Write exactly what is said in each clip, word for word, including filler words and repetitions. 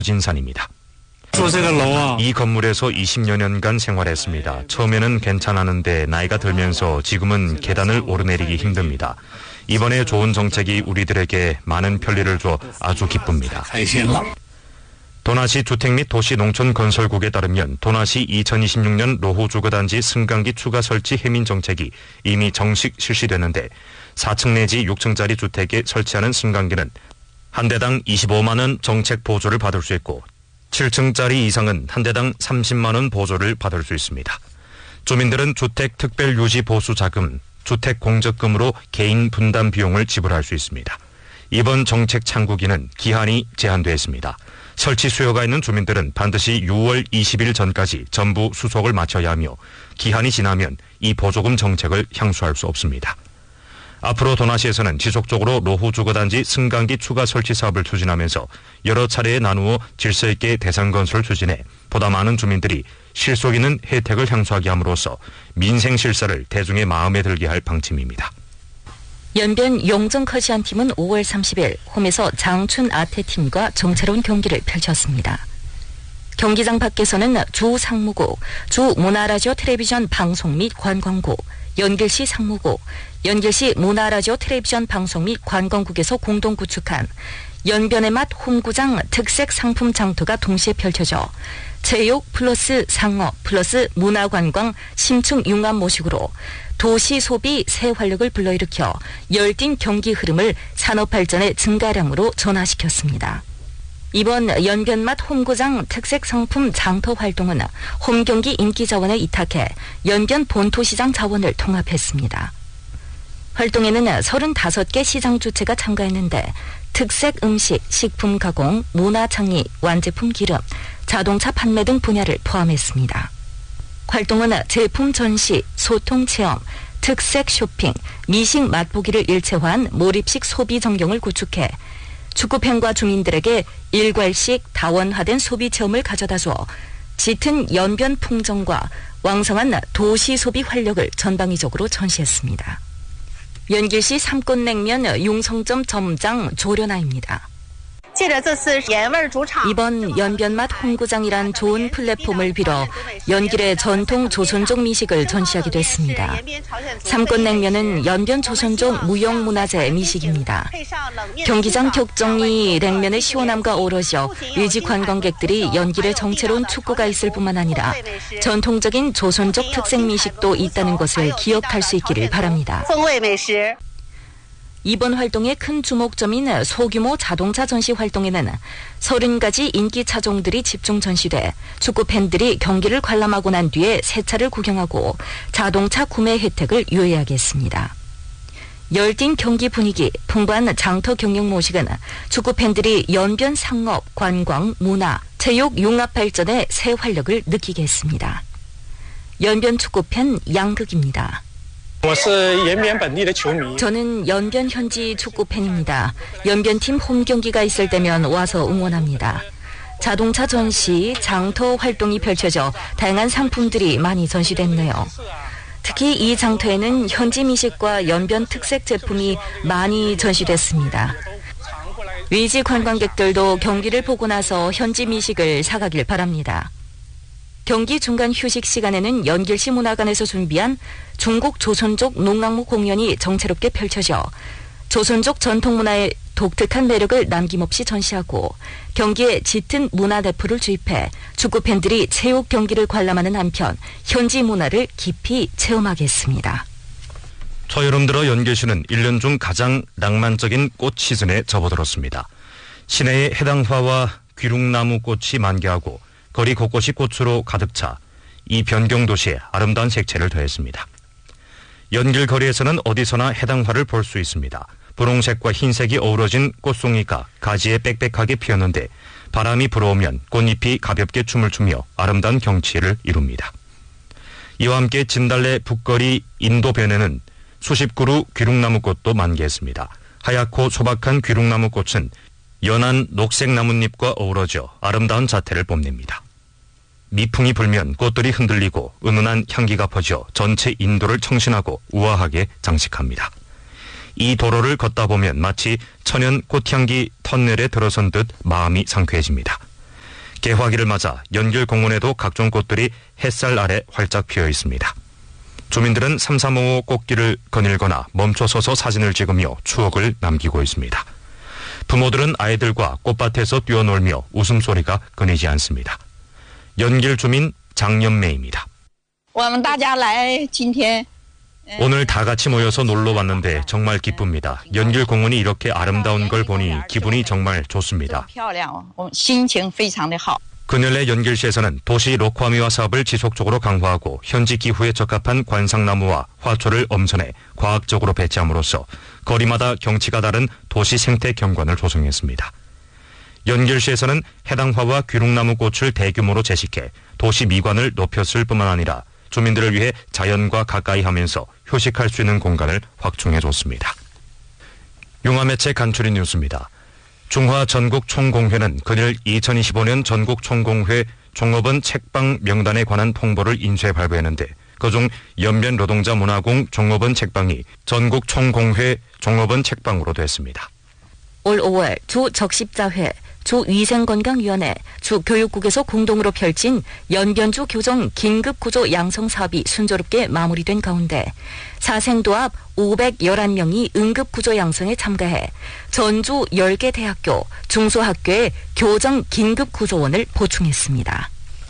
진산입니다. 이 건물에서 이십여 년간 생활했습니다. 처음에는 괜찮았는데 나이가 들면서 지금은 계단을 오르내리기 힘듭니다. 이번에 좋은 정책이 우리들에게 많은 편리를 줘 아주 기쁩니다. 도나시 주택 및 도시농촌건설국에 따르면 도나시 이천이십육 년 노후주거단지 승강기 추가 설치 해민 정책이 이미 정식 실시되는데 사 층 내지 육 층짜리 주택에 설치하는 승강기는 한 대당 이십오만 원 정책 보조를 받을 수 있고 칠 층짜리 이상은 한 대당 삼십만 원 보조를 받을 수 있습니다. 주민들은 주택 특별유지 보수 자금, 주택 공적금으로 개인 분담 비용을 지불할 수 있습니다. 이번 정책 창구기는 기한이 제한되어 있습니다. 설치 수요가 있는 주민들은 반드시 유월 이십일 전까지 전부 수속을 마쳐야 하며 기한이 지나면 이 보조금 정책을 향수할 수 없습니다. 앞으로 도나시에서는 지속적으로 노후주거단지 승강기 추가 설치 사업을 추진하면서 여러 차례에 나누어 질서 있게 대상 건설을 추진해 보다 많은 주민들이 실속 있는 혜택을 향수하게 함으로써 민생 실사를 대중의 마음에 들게 할 방침입니다. 연변 용정커시안팀은 오월 삼십일 홈에서 장춘 아태팀과 정체로운 경기를 펼쳤습니다. 경기장 밖에서는 주 상무국, 주 문화라디오 텔레비전 방송 및 관광국, 연길시 상무국, 연길시 문화라디오 텔레비전 방송 및 관광국에서 공동 구축한 연변의 맛 홈구장 특색 상품 장터가 동시에 펼쳐져 체육 플러스 상업 플러스 문화관광 심층 융합 모식으로 도시 소비 새 활력을 불러일으켜 열띤 경기 흐름을 산업 발전의 증가량으로 전환시켰습니다. 이번 연변맛 홈구장 특색 상품 장터 활동은 홈경기 인기자원에 이탁해 연변 본토시장 자원을 통합했습니다. 활동에는 서른다섯 개 시장 주체가 참가했는데 특색 음식, 식품 가공, 문화 창의, 완제품 기름, 자동차 판매 등 분야를 포함했습니다. 활동은 제품 전시, 소통 체험, 특색 쇼핑, 미식 맛보기를 일체화한 몰입식 소비 전경을 구축해 축구팬과 주민들에게 일괄식 다원화된 소비 체험을 가져다 주어 짙은 연변 풍정과 왕성한 도시 소비 활력을 전방위적으로 전시했습니다. 연길시 삼꽃냉면 용성점 점장 조련아입니다. 이번 연변맛 홈구장이란 좋은 플랫폼을 빌어 연길의 전통 조선족 미식을 전시하기도 했습니다. 삼꽃냉면은 연변 조선족 무형문화재 미식입니다. 경기장 격정이 냉면의 시원함과 어우러져 일지 관광객들이 연길에 정체로운 축구가 있을 뿐만 아니라 전통적인 조선족 특색 미식도 있다는 것을 기억할 수 있기를 바랍니다. 이번 활동의 큰 주목점인 소규모 자동차 전시 활동에는 서른 가지 인기 차종들이 집중 전시돼 축구 팬들이 경기를 관람하고 난 뒤에 새 차를 구경하고 자동차 구매 혜택을 유의하게 했습니다. 열띤 경기 분위기, 풍부한 장터 경영 모식은 축구 팬들이 연변 상업, 관광, 문화, 체육 융합 발전의 새 활력을 느끼게 했습니다. 연변 축구 팬 양극입니다. 저는 연변 현지 축구 팬입니다. 연변팀 홈 경기가 있을 때면 와서 응원합니다. 자동차 전시, 장터 활동이 펼쳐져 다양한 상품들이 많이 전시됐네요. 특히 이 장터에는 현지 미식과 연변 특색 제품이 많이 전시됐습니다. 외지 관광객들도 경기를 보고 나서 현지 미식을 사가길 바랍니다. 경기 중간 휴식 시간에는 연길시 문화관에서 준비한 중국 조선족 농악무 공연이 정체롭게 펼쳐져 조선족 전통문화의 독특한 매력을 남김없이 전시하고 경기에 짙은 문화 대포를 주입해 축구팬들이 체육 경기를 관람하는 한편 현지 문화를 깊이 체험하게 했습니다. 초여름 들어 연길시는 일 년 중 가장 낭만적인 꽃 시즌에 접어들었습니다. 시내의 해당화와 귀룩나무 꽃이 만개하고 거리 곳곳이 꽃으로 가득 차 이 변경 도시에 아름다운 색채를 더했습니다. 연길 거리에서는 어디서나 해당화를 볼 수 있습니다. 분홍색과 흰색이 어우러진 꽃송이가 가지에 빽빽하게 피었는데 바람이 불어오면 꽃잎이 가볍게 춤을 추며 아름다운 경치를 이룹니다. 이와 함께 진달래 북거리 인도변에는 수십 그루 귀룩나무꽃도 만개했습니다. 하얗고 소박한 귀룩나무꽃은 연한 녹색 나뭇잎과 어우러져 아름다운 자태를 뽐냅니다. 미풍이 불면 꽃들이 흔들리고 은은한 향기가 퍼져 전체 인도를 청신하고 우아하게 장식합니다. 이 도로를 걷다 보면 마치 천연 꽃향기 터널에 들어선 듯 마음이 상쾌해집니다. 개화기를 맞아 연길 공원에도 각종 꽃들이 햇살 아래 활짝 피어 있습니다. 주민들은 삼삼오오 꽃길을 거닐거나 멈춰서서 사진을 찍으며 추억을 남기고 있습니다. 부모들은 아이들과 꽃밭에서 뛰어놀며 웃음소리가 끊이지 않습니다. 연길 주민 장연매입니다. 오늘 다 같이 모여서 놀러 왔는데 정말 기쁩니다. 연길 공원이 이렇게 아름다운 걸 보니 기분이 정말 좋습니다. 그늘의 연길시에서는 도시 녹화미화 사업을 지속적으로 강화하고 현지 기후에 적합한 관상나무와 화초를 엄선해 과학적으로 배치함으로써 거리마다 경치가 다른 도시 생태 경관을 조성했습니다. 연길시에서는 해당 화와 귀룩나무 꽃을 대규모로 제식해 도시 미관을 높였을 뿐만 아니라 주민들을 위해 자연과 가까이 하면서 휴식할 수 있는 공간을 확충해줬습니다. 융화매체 간추린 뉴스입니다. 중화 전국 총공회는 그늘 이천이십오 년 전국 총공회 종업원 책방 명단에 관한 통보를 인쇄 발부했는데 그중 연변 노동자 문화공 종업원 책방이 전국 총공회 종업원 책방으로 됐습니다. 올 오월 주 적십자회, 주 위생건강위원회, 주 교육국에서 공동으로 펼친 연변주 교정 긴급구조 양성사업이 순조롭게 마무리된 가운데 사생도합 오백십일 명이 응급구조 양성에 참가해 전주 열 개 대학교, 중소학교에 교정 긴급구조원을 보충했습니다.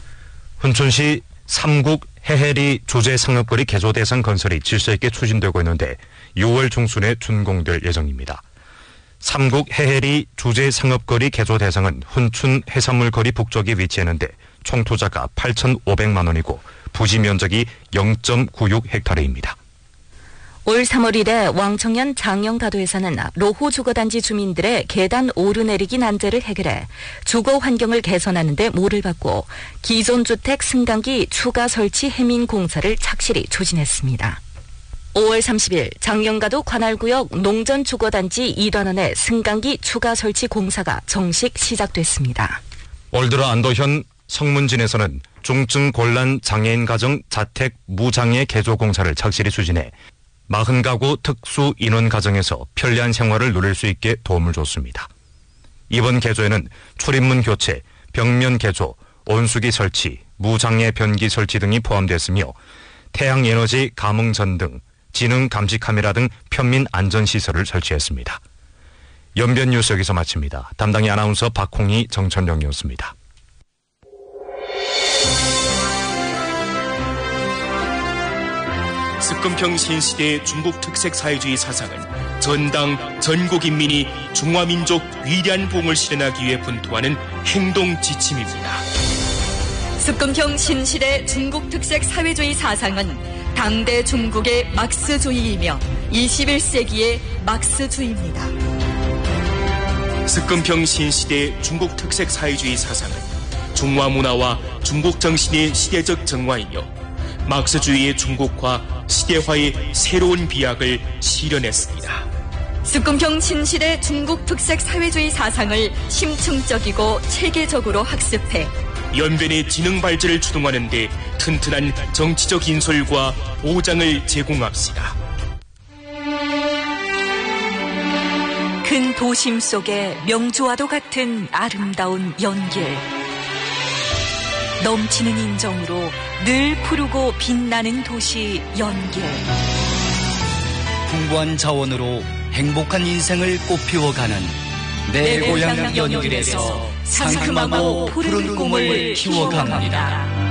훈춘시 삼국 해해리 주제상업거리 개조 대상 건설이 질서 있게 추진되고 있는데 유월 중순에 준공될 예정입니다. 삼국 해해리 주제상업거리 개조 대상은 훈춘 해산물거리 북쪽에 위치했는데 총 투자가 팔천오백만 원이고 부지 면적이 영 점 구육 헥타르입니다. 올 삼월 일에 왕청년 장영가도에서는 로호 주거단지 주민들의 계단 오르내리기 난제를 해결해 주거 환경을 개선하는 데 모를 받고 기존 주택 승강기 추가 설치 해민 공사를 착실히 추진했습니다. 오월 삼십일 장영가도 관할구역 농전주거단지 이단원의 승강기 추가 설치 공사가 정식 시작됐습니다. 올 들어 안도현 성문진에서는 중증 곤란 장애인 가정 자택 무장애 개조 공사를 착실히 추진해 사십 가구 특수 인원 가정에서 편리한 생활을 누릴 수 있게 도움을 줬습니다. 이번 개조에는 출입문 교체, 벽면 개조, 온수기 설치, 무장애 변기 설치 등이 포함됐으며 태양에너지 감응전 등 지능 감시 카메라 등 편민 안전시설을 설치했습니다. 연변 뉴스 여기서 마칩니다. 담당의 아나운서 박홍희, 정천령이었습니다. 습금평 신시대의 중국 특색 사회주의 사상은 전당, 전국인민이 중화민족 위대한 봉을 실현하기 위해 분투하는 행동 지침입니다. 습금평 신시대 중국 특색 사회주의 사상은 당대 중국의 막스주의이며 이십일 세기의 막스주의입니다. 습금평 신시대 중국 특색 사회주의 사상은 중화 문화와 중국 정신의 시대적 정화이며 막스주의의 중국화, 시대화의 새로운 비약을 실현했습니다. 습금평 신시대 중국 특색 사회주의 사상을 심층적이고 체계적으로 학습해 연변의 지능 발전을 주동하는 데 튼튼한 정치적 인솔과 보장을 제공합시다. 큰 도심 속에 명주와도 같은 아름다운 연길. 넘치는 인정으로 늘 푸르고 빛나는 도시 연길. 풍부한 자원으로 행복한 인생을 꽃피워가는 내, 내 고향 연길에서 상큼하고 푸른 꿈을 키워갑니다.